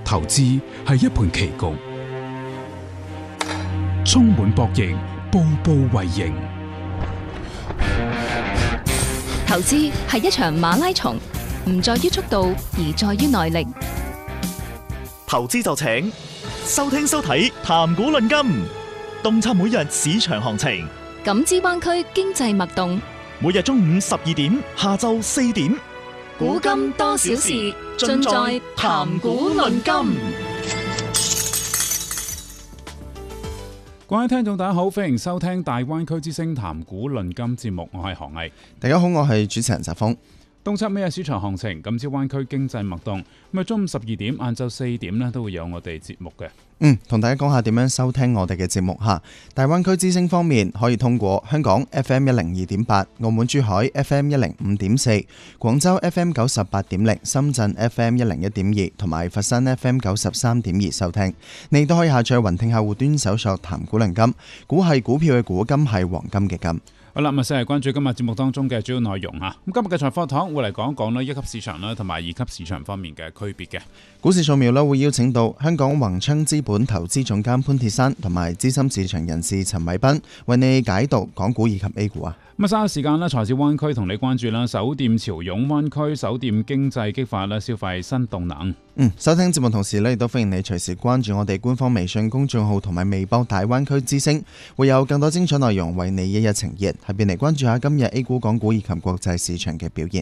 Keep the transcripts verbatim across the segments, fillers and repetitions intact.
投資係一盤棋局，充滿博弈，步步為營。 投資係一場馬拉松，唔在於速度，而在於耐力。 投資就請收聽收睇談股論金，洞察每日市場行情， 感知灣區經濟脈動。 每日中午十二點，下晝四點， 古今多少事，盡在談股論金。 各位聽眾大家好，歡迎收聽大灣區之聲談股論金節目，我係何毅。 大家好，我係主持人澤峰。 洞察咩市場行情，感知灣區經濟脈動。咁啊，中午十二點、晏晝四點呢都會有我哋節目嘅。 嗯，同大家講下點樣收聽我哋嘅節目吓。大灣區之聲方面，可以通過香港 F M 一零二點八、澳門珠海 F M 一零五點四、廣州 F M 九十八點零、深圳 F M 一零一點二同埋佛山 F M 九十三點二收聽。你都可以下載雲聽客戶端搜索談股論金，股係股票嘅股，金係黃金嘅金。 好啦，咁啊，先係關注今日節目當中嘅主要內容吓。咁今日嘅財貨堂會嚟講一講呢一級市場啦，同埋二級市場方面嘅區別嘅。 股市掃描呢會邀請到香港宏昌資本投資總監潘鐵珊同埋資深市場人士陳偉斌為你解讀港股以及 A 股啊。 咁啊，稍後時間呢，財市灣區同你關注啦，首店潮湧灣區，首店經濟激發啦，消費新動能。 嗯，收聽節目同時呢，亦都歡迎你隨時關注我哋官方微信公眾號同埋微博大灣區之聲，會有更多精彩內容為你一一呈現。下邊嚟關注下今日 A 股、港股以及國際市場嘅表現。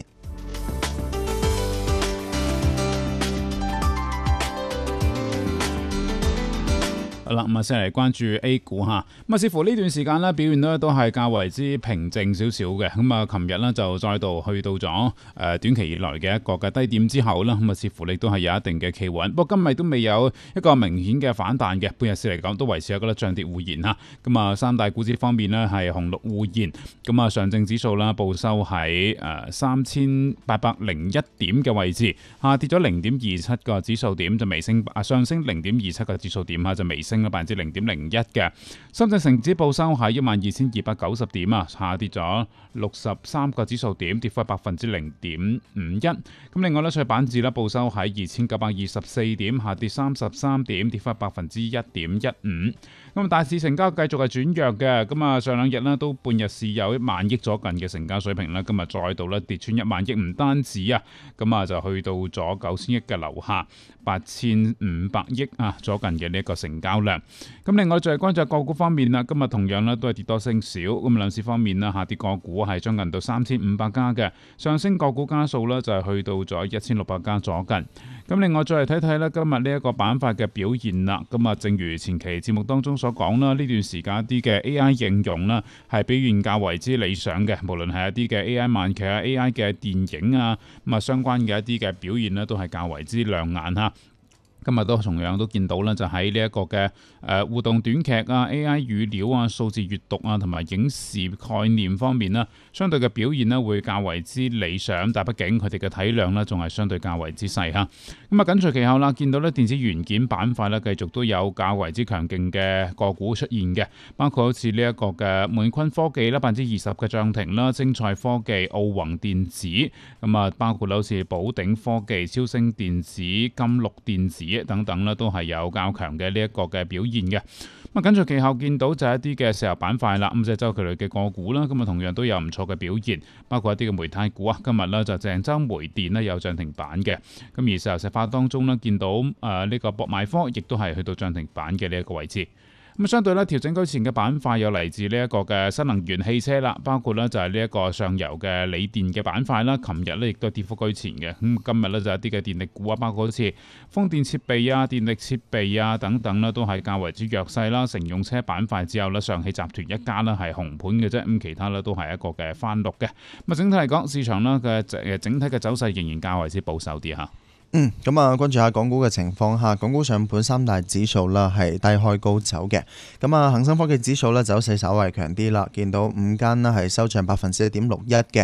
好啦，咁啊，先嚟關注 A 股吓。咁啊，似乎呢段時間咧表現咧都係較為之平靜少少嘅。咁啊，琴日咧就再度去到咗誒短期以來嘅一個嘅低點之後啦。咁啊，似乎亦都係有一定嘅企穩。不過今日都未有一個明顯嘅反彈嘅。半日市嚟講都維持一個咧漲跌互現吓。咁啊，三大股指方面咧係紅綠互現。咁啊，上證指數啦報收喺誒三千八百零一點嘅位置，下跌咗零點二七個指數點就微升，啊上升零點二七個指數點吓就微升。百分之零點零一嘅，深圳成指報收喺一萬二千二百九十點啊，下跌咗六十三個指數點，跌幅百分之零點五一。咁另外咧，上板指咧報收喺二千九百二十四點，下跌三十三點，跌幅百分之一點一五。咁大市成交繼續係轉弱嘅，咁啊上兩日咧都半日市有一萬億左近嘅成交水平啦，今日再度咧跌穿一萬億，唔單止啊，咁啊就去到咗九千億嘅樓下，八千五百億啊左近嘅呢一個成交量。咁另外就係關注個股方面啦，今日同樣咧都係跌多升少，咁兩市方面啦，下跌個股係將近到三千五百家嘅，上升個股家數咧就係去到咗一千六百家左近。咁另外再嚟睇睇咧今日呢一個板塊嘅表現啦，咁啊正如前期節目當中所講啦，呢段時間一啲嘅 A I 應用啦係表現較為之理想嘅，無論係一啲嘅 A I 慢劇啊、A I 嘅電影啊，咁啊相關嘅一啲嘅表現咧都係較為之亮眼嚇。今日都同樣都見到啦，就喺呢一個嘅誒互動短劇啊、A I 語料啊、數字閱讀啊同埋影視概念方面啦，相對嘅表現咧會較為之理想，但畢竟佢哋嘅體量咧仲係相對較為之細嚇。咁啊緊隨其後啦，見到咧電子元件板塊咧繼續都有較為之強勁嘅個股出現嘅，包括好似呢一個嘅滿坤科技啦，百分之二十嘅漲停啦，精賽科技、奧宏電子，咁啊包括好似寶鼎科技、超星電子、金綠電子等等啦，都係有較強嘅呢一個嘅表現嘅。咁啊，緊隨其後見到就係一啲嘅石油板塊啦，咁即係周期類嘅個股啦，咁啊同樣都有唔錯嘅表現，包括一啲嘅煤炭股啊，今日呢就鄭州煤電呢有漲停板嘅。咁而石油石化當中呢，見到誒呢個博邁科亦都係去到漲停板嘅呢一個位置。咁相對咧調整居前嘅板塊有嚟自呢一個嘅新能源汽車啦，包括咧就係呢一個上游嘅鋰電嘅板塊啦。琴日咧亦都係跌幅居前嘅。咁今日咧就一啲嘅電力股啊，包括好似風電設備啊、電力設備啊等等啦，都係較為之弱勢啦。乘用車板塊之後咧，上汽集團一家咧係紅盤嘅啫，咁其他咧都係一個嘅翻綠嘅。咁啊，整體嚟講，市場咧嘅誒整體嘅走勢仍然較為之保守啲嚇。 嗯，咁啊，關注下港股嘅情況下，港股上盤三大指數啦係低開高走嘅。咁啊，恒生科技指數咧走勢稍為強啲啦，見到五間啦係收漲百分之一點六一嘅。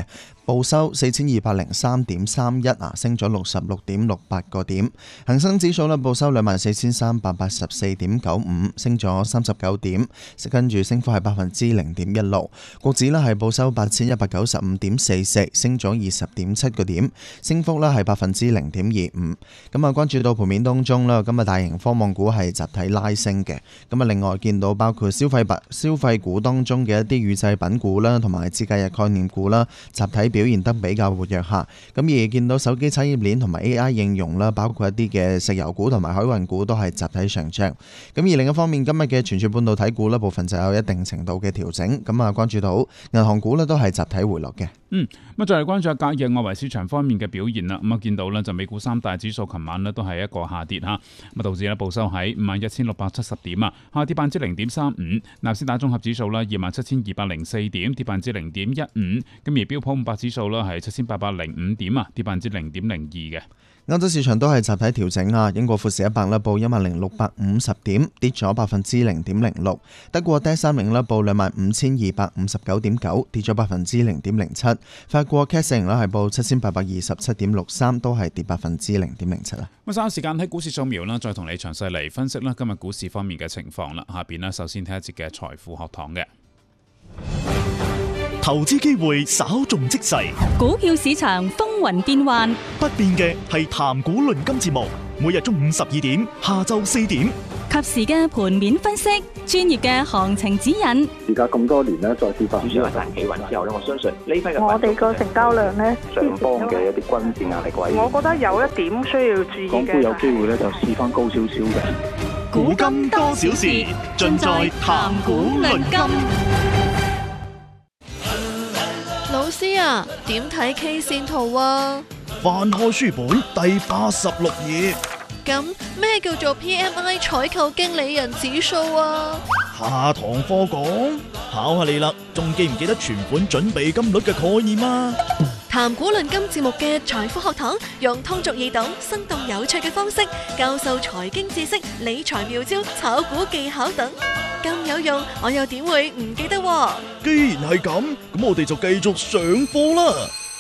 報收四千二百零三點三一啊，升咗六十六點六八個點。恒生指數呢報收兩萬四千三百八十四點九五，升咗三十九點，跟住升幅係百分之零點一六。國指呢係報收八千一百九十五點四四，升咗二十點七個點，升幅呢係百分之零點二五。咁啊，關注到盤面當中啦，今日大型科網股係集體拉升嘅。咁啊，另外見到包括消費品消費股當中嘅一啲預製品股啦，同埋節假日概念股啦，集體表現得比較活躍下。咁而見到手機產業鏈同埋 A I 應用啦，包括一啲嘅石油股同埋海運股都係集體上漲。咁而另一方面，今日嘅存儲半導體股呢部分就有一定程度嘅調整。咁啊，關注到銀行股呢都係集體回落嘅。 嗯，咁再嚟關注下隔夜外圍市場方面嘅表現啦。咁啊，見到呢就美股三大指數琴晚呢都係一個下跌吓，咁導致呢報收喺五萬一千六百七十點啊，下跌百分之零點三五。納斯達綜合指數呢二萬七千二百零四點，跌百分之零點一五。咁而標普五百指數呢係七千八百零五點啊，跌百分之零點零二嘅。 歐洲市場都係集體調整啊，英國富時一百咧報一萬零六百五十點，跌咗百分之零點零六。德國 D 三零咧報兩萬五千二百五十九點九，跌咗百分之零點零七。法國 C A C 咧係報七千八百二十七點六三，都係跌百分之零點零七啊。 咁稍後時間喺股市掃描啦，再同你詳細嚟分析啦今日股市方面嘅情況啦。下邊呢，首先睇一節嘅財富學堂嘅。 投資機會稍縱即逝， 股票市場風雲變幻， 不變嘅係談股論金節目，每日中午十二點、下晝四點， 及時嘅盤面分析，專業嘅行情指引。 而家咁多年咧，再跌翻， 主要係大企穩之後咧，我相信呢批嘅我哋個成交量咧， 上方嘅一啲均線壓力位， 我覺得有一點需要注意嘅。 港股有機會咧就試翻高少少嘅。 股金多少時，盡在談股論金。 老師啊，點睇 K 線圖啊？ 翻開書本第八十六頁。 咁咩叫做 P M I 採購經理人指數啊？ 下堂課講，考下你啦，仲記唔記得存款準備金率嘅概念啊？ 談股論金節目嘅財富學堂，用通俗易懂、生動有趣嘅方式教授財經知識、理財妙招、炒股技巧等，咁有用，我又點會唔記得喎？ 既然係咁，咁我哋就繼續上課啦。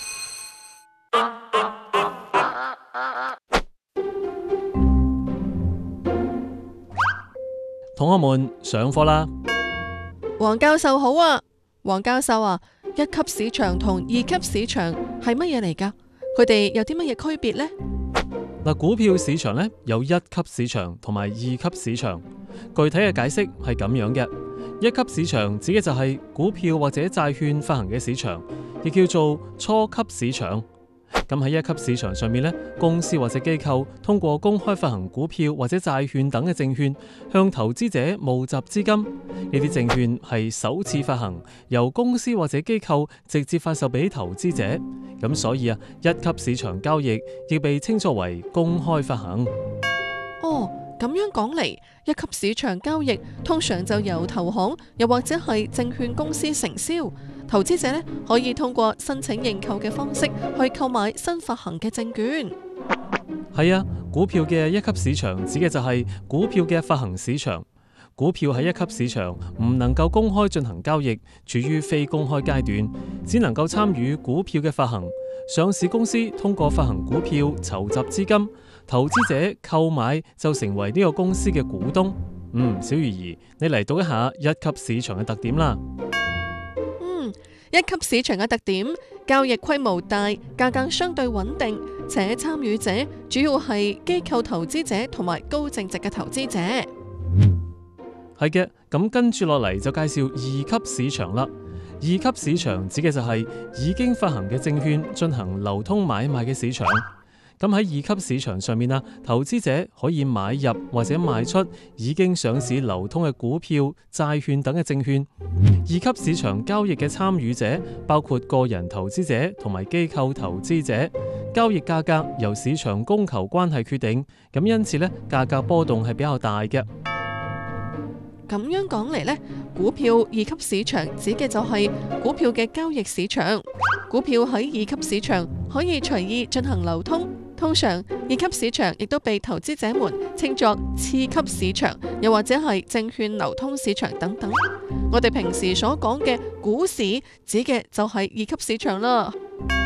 同學們上課啦！ 黃教授好啊，黃教授啊，一級市場同二級市場係乜嘢嚟㗎？佢哋有啲乜嘢區別呢？ 嗱，股票市場呢有一級市場同埋二級市場，具體嘅解釋係咁樣嘅：一級市場指嘅就係股票或者債券發行嘅市場，亦叫做初級市場。咁喺一級市場上面呢，公司或者機構通過公開發行股票或者債券等嘅證券，向投資者募集資金。呢啲證券係首次發行，由公司或者機構直接發售俾投資者。咁所以啊，一級市場交易亦被稱作為公開發行。 哦，咁樣講嚟，一級市場交易通常就由投行又或者係證券公司承銷。投資者呢可以通過申請認購嘅方式去購買新發行嘅證券。 係啊，股票嘅一級市場指嘅就係股票嘅發行市場。股票喺一級市場唔能夠公開進行交易，處於非公開階段，只能夠參與股票嘅發行。上市公司通過發行股票籌集資金，投資者購買就成為呢個公司嘅股東。嗯，小魚兒，你嚟讀一下一級市場嘅特點啦。 一級市場嘅特點，交易規模大，價格相對穩定，且參與者主要係機構投資者同埋高淨值嘅投資者。 係嘅，咁跟住落嚟就介紹二級市場啦。二級市場指嘅就係已經發行嘅證券進行流通買賣嘅市場。咁喺二級市場上面啊，投資者可以買入或者賣出已經上市流通嘅股票、債券等嘅證券。二級市場交易嘅參與者包括個人投資者同埋機構投資者，交易價格由市場供求關係決定，咁因此呢，價格波動係比較大嘅。 咁樣講嚟呢，股票二級市場指嘅就係股票嘅交易市場。股票喺二級市場可以隨意進行流通。通常二級市場亦都被投資者們稱作次級市場，又或者係證券流通市場等等。我哋平時所講嘅股市指嘅就係二級市場啦。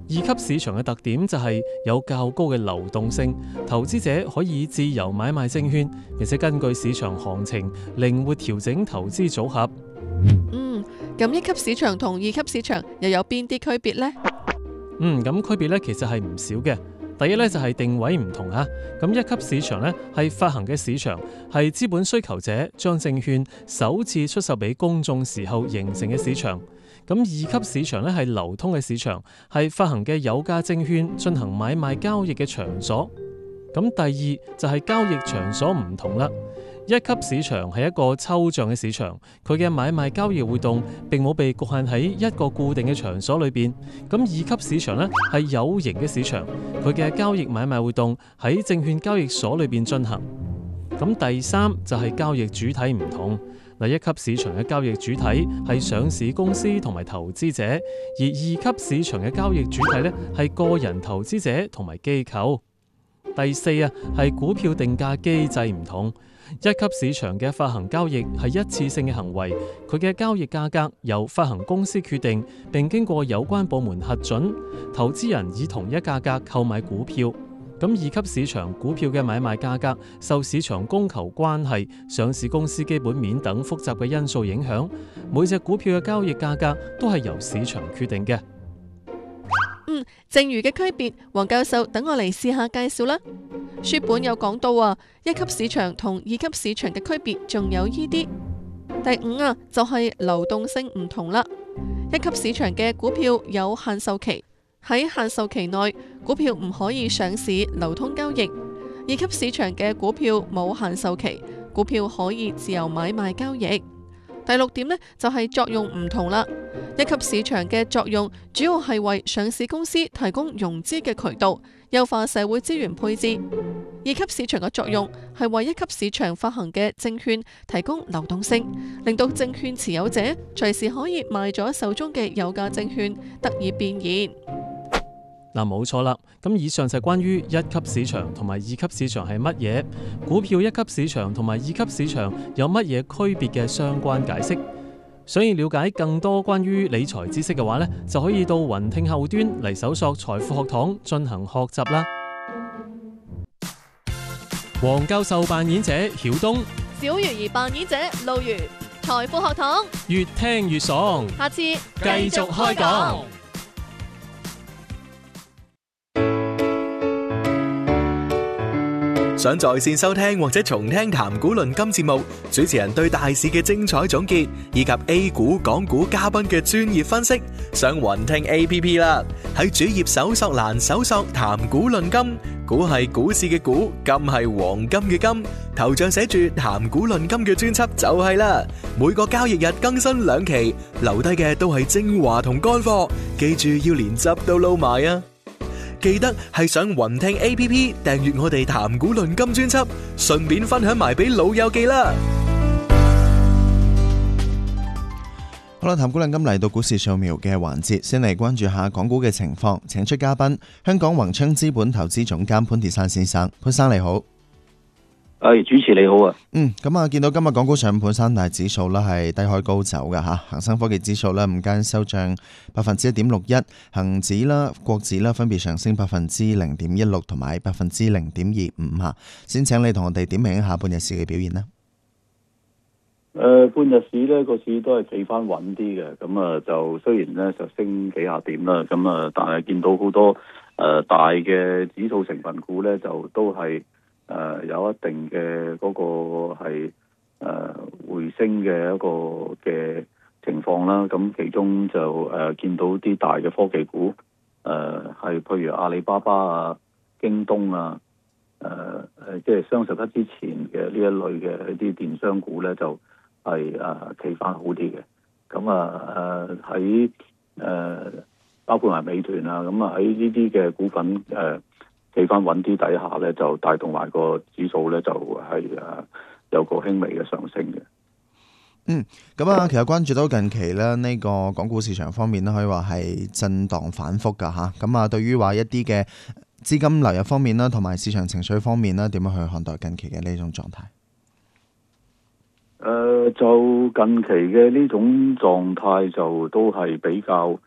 二級市場嘅特點就係有較高嘅流動性，投資者可以自由買賣證券，並且根據市場行情靈活調整投資組合。 嗯，咁一級市場同二級市場又有邊啲區別呢？ 嗯，咁區別咧其實係唔少嘅。第一咧就係定位唔同啊，咁一級市場咧係發行嘅市場，係資本需求者將證券首次出售俾公眾時候形成嘅市場。咁二級市場咧係流通嘅市場，係發行嘅有價證券進行買賣交易嘅場所。咁第二就係交易場所唔同啦。一級市場係一個抽象嘅市場，佢嘅買賣交易活動並冇被局限喺一個固定嘅場所裏邊。咁二級市場呢係有形嘅市場，佢嘅交易買賣活動喺證券交易所裏邊進行。咁第三就係交易主體唔同。嗱，一級市場嘅交易主體係上市公司同埋投資者，而二級市場嘅交易主體呢係個人投資者同埋機構。第四啊係股票定價機制唔同。一級市場嘅發行交易係一次性嘅行為，佢嘅交易價格由發行公司決定，並經過有關部門核准，投資人以同一價格購買股票。咁二級市場股票嘅買賣價格受市場供求關係、上市公司基本面等複雜嘅因素影響，每隻股票嘅交易價格都係由市場決定嘅。 嗯，剩餘嘅區別，黃教授等我嚟試下介紹啦。書本有講到啊，一級市場同二級市場嘅區別仲有依啲。第五啊，就係流動性唔同啦。一級市場嘅股票有限售期，喺限售期內，股票唔可以上市流通交易。二級市場嘅股票冇限售期，股票可以自由買賣交易。第六點呢，就係作用唔同啦。一級市場嘅作用主要係為上市公司提供融資嘅渠道，優化社會資源配置。二級市場嘅作用係為一級市場發行嘅證券提供流動性，令到證券持有者隨時可以賣咗手中嘅有價證券，得以變現。 嗱，冇錯啦。咁以上就係關於一級市場同埋二級市場係乜嘢，股票一級市場同埋二級市場有乜嘢區別嘅相關解釋。想要了解更多關於理財知識嘅話呢，就可以到雲聽後端嚟搜索財富學堂進行學習啦。黃教授扮演者曉東， 小魚兒扮演者露如，財富學堂越聽越爽， 下次繼續開講。 想在線收聽或者重聽談股論金節目，主持人對大市嘅精彩總結，以及 A 股、港股嘉賓嘅專業分析，上雲聽 A P P 啦。喺主頁搜索欄搜索談股論金，股係股市嘅股，金係黃金嘅金，頭像寫住談股論金嘅專輯就係啦。每個交易日更新兩期，留低嘅都係精華同乾貨，記住要連汁都撈埋啊！記得係上雲聽 A P P 訂閱我哋談股論金專輯，順便分享埋俾老友記啦。 好啦，談股論金嚟到股市掃描嘅環節，先嚟關注下港股嘅情況。請出嘉賓，香港宏昌資本投資總監潘鐵珊先生。潘生你好。 誒，主持你好啊。 嗯，咁啊，見到今日港股上半三大指數啦，係低開高走嘅吓。恒生科技指數咧，午間收漲百分之一點六一，恒指啦、國指啦，分別上升百分之零點一六同埋百分之零點二五吓。先請你同我哋點評一下半日市嘅表現啦。 誒、呃，半日市呢個市都係企翻穩啲嘅，咁啊就雖然咧就升幾下點啦，咁啊但係見到好多誒、呃、大嘅指數成分股咧就都係。誒、呃、有一定嘅嗰個係誒、呃、回升嘅一個嘅情況啦，咁其中就誒、呃、見到啲大嘅科技股，誒、呃、係譬如阿里巴巴啊、京東啊，誒誒即係雙十一之前嘅呢一類嘅一啲電商股咧，就係誒企翻好啲嘅。咁啊誒喺誒包括埋美團啊，咁啊喺呢啲嘅股份誒。呃企翻穩啲底下咧，就帶動埋個指數咧，就係、是、誒有個輕微嘅上升嘅。 嗯，咁啊，其實關注到近期咧，呢個港股市場方面咧，可以話係震盪反覆噶吓。咁啊，對於話一啲嘅資金流入方面啦，同埋市場情緒方面啦，點樣去看待近期嘅呢種狀態？誒、呃，就近期嘅呢種狀態就都係比較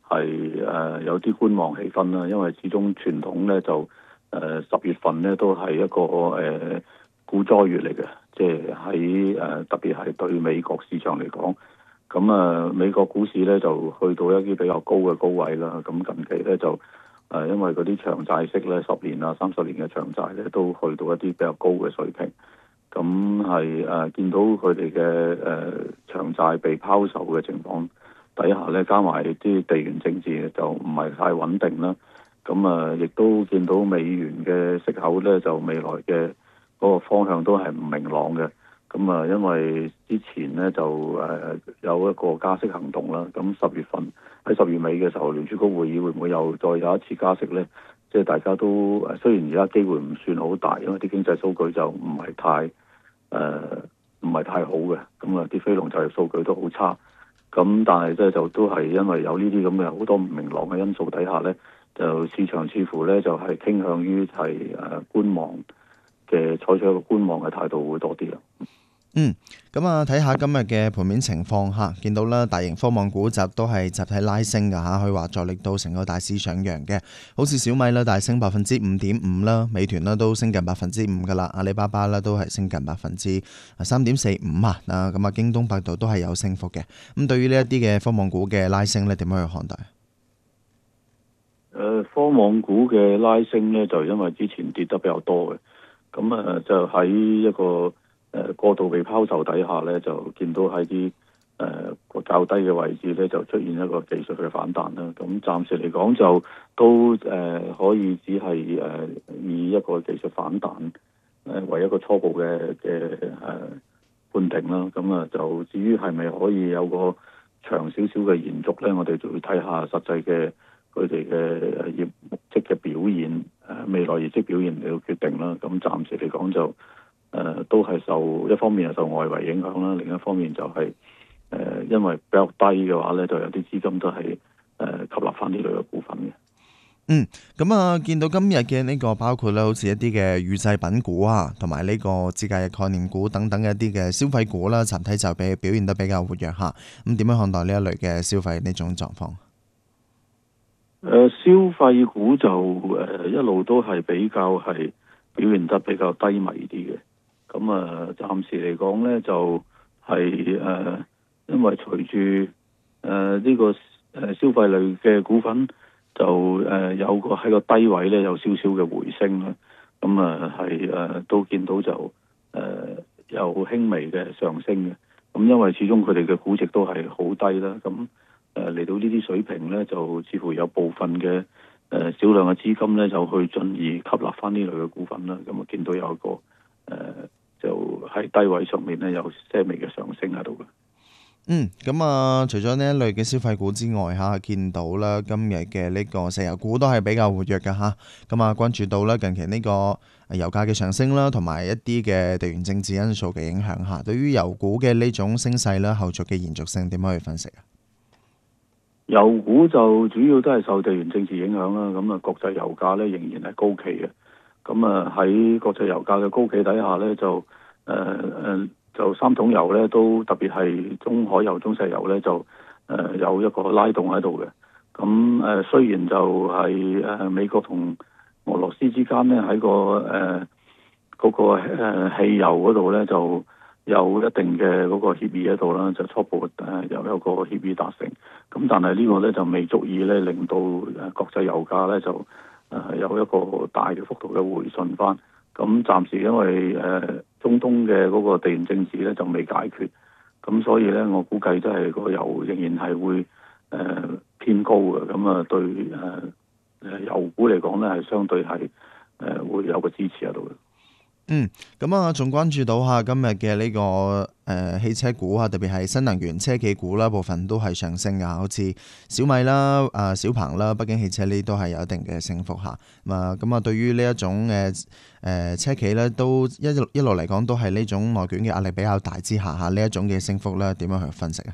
係誒、呃、有啲觀望氣氛啦，因為始終傳統咧就誒、呃、十月份咧都係一個誒、呃、股災月嚟嘅，即係喺誒特別係對美國市場嚟講，咁啊、呃、美國股市咧就去到一啲比較高嘅高位啦，咁近期咧就誒、呃、因為嗰啲長債息咧十年啊三十年嘅長債咧都去到一啲比較高嘅水平，咁係誒見到佢哋嘅誒長債被拋售嘅情況底下咧，加埋啲地緣政治就唔係太穩定啦。咁啊，亦都見到美元嘅息口咧，就未來嘅嗰個方向都係唔明朗嘅。咁啊，因為之前咧就誒有一個加息行動啦。咁十月份喺十月尾嘅時候，聯儲局會議會唔會又再有一次加息咧？即係大家都誒，雖然而家機會唔算好大，因為啲經濟數據就唔係太誒唔係太好嘅。咁啊，啲非農就業數據都好差。咁但係咧就都係因為有呢啲咁嘅好多唔明朗嘅因素底下咧，就市場似乎咧就係、是、傾向於係誒觀望嘅，採取一個觀望嘅態度會多啲啦。 嗯，咁啊睇下今日嘅盤面情況嚇，見到啦大型科網股集都係集體拉升㗎嚇，可以話助力到成個大市上揚嘅。好似小米啦，大升百分之五點五啦，美團啦都升近百分之五㗎啦，阿里巴巴啦都係升近百分之三點四五啊。嗱，咁啊京東、百度都係有升幅嘅。咁對於呢一啲嘅科網股嘅拉升咧，點樣去看待？ 誒、呃、科網股嘅拉升咧，就因為之前跌得比較多嘅，咁啊就喺一個誒過度被拋售底下咧，就見到喺啲誒個較低嘅位置咧，就出現一個技術嘅反彈啦。咁暫時嚟講就都誒、呃、可以只係誒、呃、以一個技術反彈誒為一個初步嘅嘅誒判定啦。咁啊就至於係咪可以有個長少少嘅延續咧，我哋就會睇下實際嘅佢哋嘅業績嘅表現，誒、呃、未來業績表現嚟到決定啦。咁暫時嚟講就。誒、呃、都係受一方面係受外圍影響啦，另一方面就係、是、誒、呃、因為比較低嘅話咧，就有啲資金都係誒、呃、吸納翻呢類嘅股份嘅。 嗯，咁啊，見到今日嘅呢個包括咧，好似一啲嘅預製品股啊，同埋呢個自駕嘅概念股等等嘅一啲嘅消費股啦，集體就比表現得比較活躍下。咁點樣看待呢一類嘅消費呢種狀況？ 誒、呃、消費股就誒、呃、一路都係比較係表現得比較低迷啲嘅。咁啊，暫時嚟講咧，就係、是、誒、呃，因為隨住誒呢個誒消費類嘅股份就誒、呃、有個喺個低位咧有少少嘅回升啦。咁啊係誒都見到就誒、呃、有輕微嘅上升嘅。咁因為始終佢哋嘅估值都係好低啦。咁誒嚟到呢啲水平咧，就似乎有部分嘅誒少量嘅資金咧，就去進而吸納翻呢類嘅股份啦。咁啊，見到有一個誒。呃就喺低位上面咧有些微嘅上升喺度嘅。 嗯，咁啊，除咗呢一類嘅消費股之外嚇，見到啦今日嘅呢個石油股都係比較活躍嘅嚇。咁啊，關注到啦近期呢個油價嘅上升啦，同埋一啲嘅地緣政治因素嘅影響嚇。對於油股嘅呢種升勢啦，後續嘅延續性點樣去分析啊？ 油股就主要都係受地緣政治影響啦。咁啊，國際油價咧仍然係高企嘅。咁啊喺國際油價嘅高企底下咧，就誒誒、呃、就三桶油咧都特別係中海油、中石油咧就誒、呃、有一個拉動喺度嘅。咁誒、呃、雖然就係、是、誒、呃、美國同俄羅斯之間咧喺個誒嗰、呃那個誒汽油嗰度咧就有一定嘅嗰個協議喺度啦，就初步誒又有一個協議達成。咁但係呢個咧就未足以咧令到誒國際油價咧就誒、呃、有一個大嘅幅度嘅回順翻。咁暫時因為誒、呃、中東嘅嗰個地緣政治咧就未解決，咁所以咧我估計都係個油仍然係會誒、呃、偏高嘅。咁啊對誒誒、呃、油股嚟講咧係相對係誒、呃、會有個支持喺度嘅。 嗯，咁啊，仲關注到下今日嘅呢個誒、呃、汽車股啊，特別係新能源車企股啦，部分都係上升噶，好似小米啦、啊、呃、小鵬啦、北京汽車呢都係有一定嘅升幅吓。咁啊，咁啊，對於呢一種嘅誒、呃、車企咧，都一一路嚟講都係呢種內卷嘅壓力比較大之下吓，呢一種嘅升幅咧，點樣去分析啊？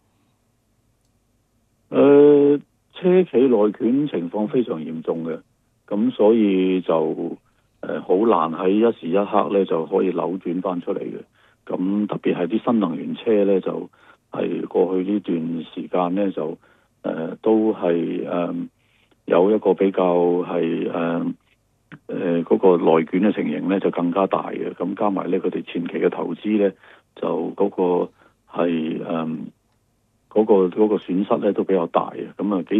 誒、呃，車企內卷情況非常嚴重嘅，咁所以就。誒好難喺一時一刻咧就可以扭轉翻出嚟嘅，咁特別係啲新能源車咧就係、是、過去呢段時間咧就誒、 呃、都係誒、呃、有一個比較係誒誒嗰個內卷嘅情形咧就更加大嘅。咁加埋咧佢哋前期嘅投資咧就嗰個係誒嗰個嗰個損失咧都比較大嘅。咁啊幾